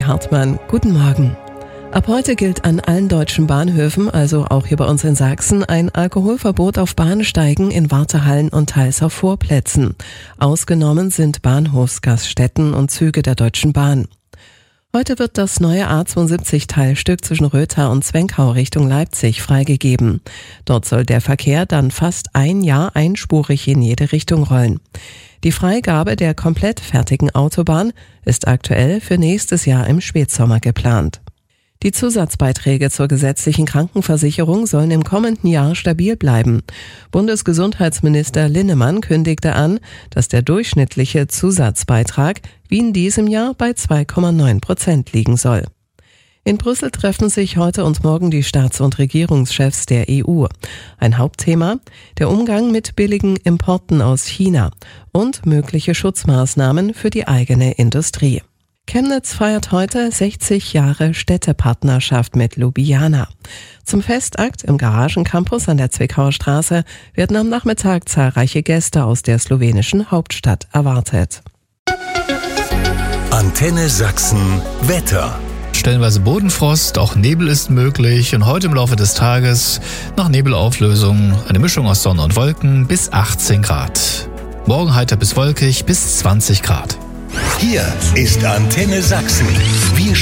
Hartmann. Guten Morgen. Ab heute gilt an allen deutschen Bahnhöfen, also auch hier bei uns in Sachsen, ein Alkoholverbot auf Bahnsteigen, in Wartehallen und teils auf Vorplätzen. Ausgenommen sind Bahnhofsgaststätten und Züge der Deutschen Bahn. Heute wird das neue A72-Teilstück zwischen Rötha und Zwenkau Richtung Leipzig freigegeben. Dort soll der Verkehr dann fast ein Jahr einspurig in jede Richtung rollen. Die Freigabe der komplett fertigen Autobahn ist aktuell für nächstes Jahr im Spätsommer geplant. Die Zusatzbeiträge zur gesetzlichen Krankenversicherung sollen im kommenden Jahr stabil bleiben. Bundesgesundheitsminister Linnemann kündigte an, dass der durchschnittliche Zusatzbeitrag wie in diesem Jahr bei 2,9% liegen soll. In Brüssel treffen sich heute und morgen die Staats- und Regierungschefs der EU. Ein Hauptthema: der Umgang mit billigen Importen aus China und mögliche Schutzmaßnahmen für die eigene Industrie. Chemnitz feiert heute 60 Jahre Städtepartnerschaft mit Ljubljana. Zum Festakt im Garagencampus an der Zwickauer Straße werden am Nachmittag zahlreiche Gäste aus der slowenischen Hauptstadt erwartet. Antenne Sachsen Wetter. Stellenweise Bodenfrost, auch Nebel ist möglich und heute im Laufe des Tages nach Nebelauflösung eine Mischung aus Sonne und Wolken bis 18 Grad. Morgen heiter bis wolkig bis 20 Grad. Hier ist Antenne Sachsen. Wir